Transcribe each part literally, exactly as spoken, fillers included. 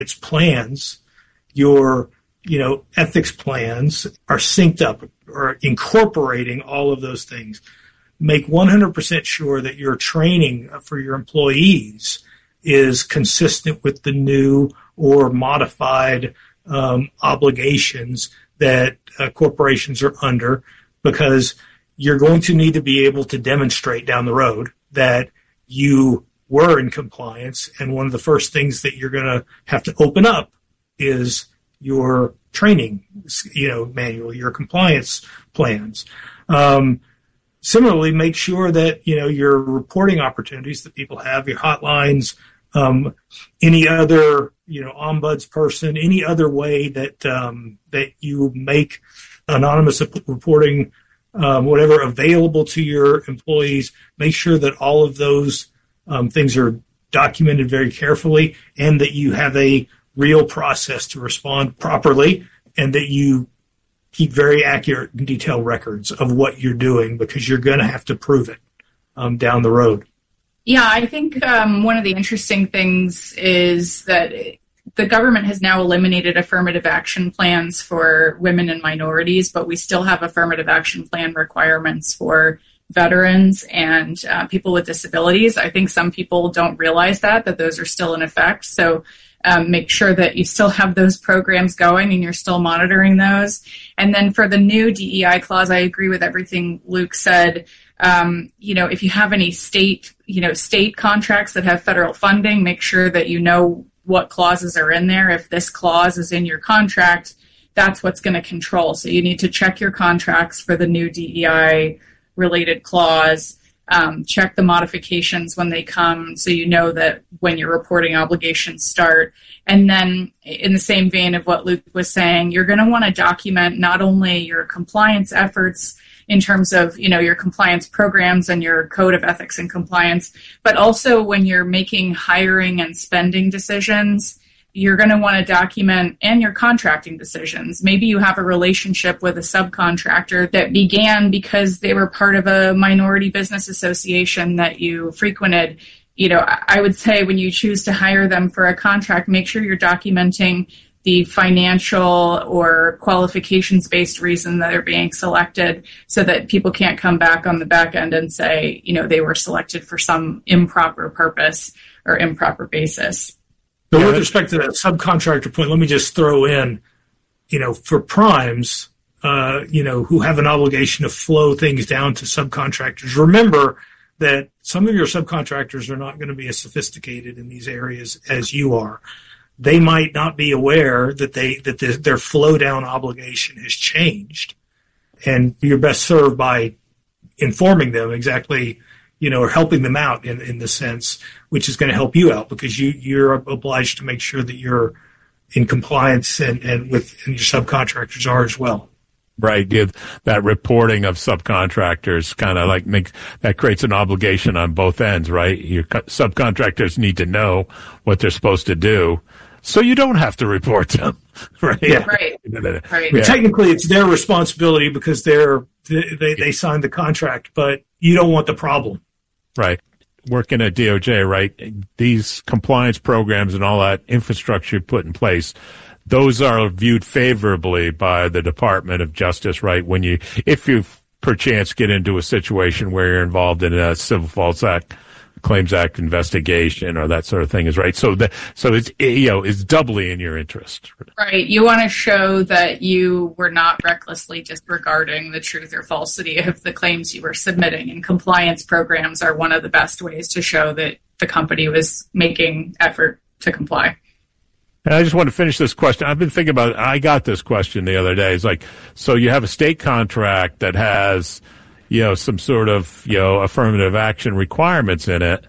its plans, your, you know, ethics plans are synced up or incorporating all of those things. Make one hundred percent sure that your training for your employees is consistent with the new or modified um, obligations that uh, corporations are under, because you're going to need to be able to demonstrate down the road that you were in compliance. And one of the first things that you're going to have to open up is your training, you know, manual, your compliance plans. Um, similarly, make sure that, you know, your reporting opportunities that people have, your hotlines, um, any other, you know, ombuds person, any other way that um, that you make anonymous reporting, um, whatever, available to your employees. Make sure that all of those um, things are documented very carefully, and that you have a real process to respond properly, and that you keep very accurate and detailed records of what you're doing, because you're going to have to prove it um, down the road. Yeah, I think um, one of the interesting things is that the government has now eliminated affirmative action plans for women and minorities, but we still have affirmative action plan requirements for veterans and uh, people with disabilities. I think some people don't realize that, that those are still in effect. So um, make sure that you still have those programs going and you're still monitoring those. And then for the new D E I clause, I agree with everything Luke said. Um, you know, if you have any state, you know, state contracts that have federal funding, make sure that you know what clauses are in there. If this clause is in your contract, that's what's going to control. So you need to check your contracts for the new D E I related clause. Um, check the modifications when they come, so you know that when your reporting obligations start. And then in the same vein of what Luke was saying, you're going to want to document not only your compliance efforts in terms of, you know, your compliance programs and your code of ethics and compliance, but also when you're making hiring and spending decisions, you're going to want to document, and your contracting decisions. Maybe you have a relationship with a subcontractor that began because they were part of a minority business association that you frequented. You know, I would say when you choose to hire them for a contract, make sure you're documenting the financial or qualifications-based reason that they're being selected, so that people can't come back on the back end and say, you know, they were selected for some improper purpose or improper basis. So with respect to that subcontractor point, let me just throw in, you know, for primes, uh, you know, who have an obligation to flow things down to subcontractors, remember that some of your subcontractors are not going to be as sophisticated in these areas as you are. They might not be aware that they that the, their flow down obligation has changed, and you're best served by informing them exactly, you know, or helping them out in, in the sense, which is going to help you out, because you, you're obliged to make sure that you're in compliance, and, and with and your subcontractors are as well. Right. Give that reporting of subcontractors kind of like makes that creates an obligation on both ends, right? Your co- subcontractors need to know what they're supposed to do, so you don't have to report them. Right. Yeah. Right. Right. Yeah. Technically, it's their responsibility because they're they, they, they signed the contract, but you don't want the problem. Right. Working at D O J, right, these compliance programs and all that infrastructure put in place, those are viewed favorably by the Department of Justice, right? When you, if you perchance get into a situation where you're involved in a Civil False Act, Claims Act investigation or that sort of thing is right. So that, so it's, you know, it's doubly in your interest. Right. You want to show that you were not recklessly disregarding the truth or falsity of the claims you were submitting, and compliance programs are one of the best ways to show that the company was making effort to comply. And I just want to finish this question. I've been thinking about it. I got this question the other day. It's like, so you have a state contract that has, you know, some sort of, you know, affirmative action requirements in it.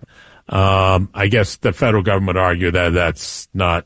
Um, I guess the federal government argue that that's not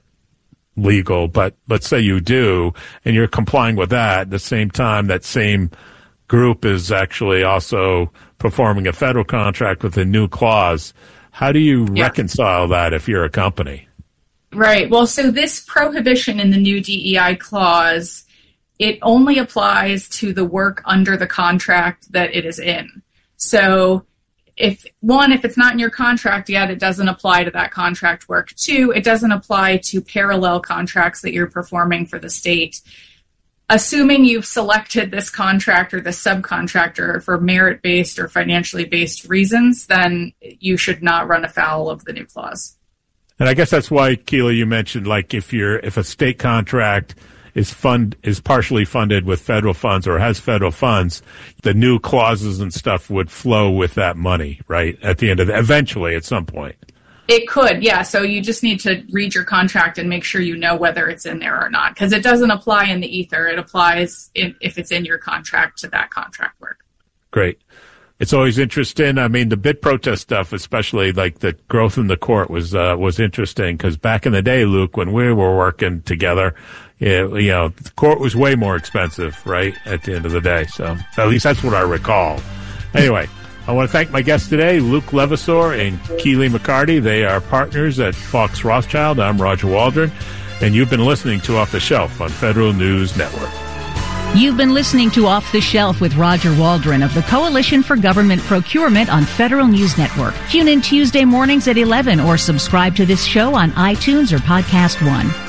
legal, but let's say you do, and you're complying with that. At the same time, that same group is actually also performing a federal contract with a new clause. How do you yeah. reconcile that if you're a company? Right. Well, so this prohibition in the new D E I clause, it only applies to the work under the contract that it is in. So if one, if it's not in your contract yet, it doesn't apply to that contract work. Two, it doesn't apply to parallel contracts that you're performing for the state. Assuming you've selected this contract or this subcontractor for merit-based or financially based reasons, then you should not run afoul of the new clause. And I guess that's why, Keely, you mentioned, like, if you're if a state contract is fund is partially funded with federal funds or has federal funds, the new clauses and stuff would flow with that money, right? At the end of the, eventually, at some point. It could, yeah. So you just need to read your contract and make sure you know whether it's in there or not, because it doesn't apply in the ether. It applies in, if it's in your contract to that contract work. Great. It's always interesting. I mean, the bid protest stuff, especially like the growth in the court, was uh, was interesting because back in the day, Luke, when we were working together, it, you know, the court was way more expensive, right? At the end of the day, so at least that's what I recall. Anyway. I want to thank my guests today, Luke Levasseur and Keely McCarty. They are partners at Fox Rothschild. I'm Roger Waldron, and you've been listening to Off the Shelf on Federal News Network. You've been listening to Off the Shelf with Roger Waldron of the Coalition for Government Procurement on Federal News Network. Tune in Tuesday mornings at eleven or subscribe to this show on iTunes or Podcast One.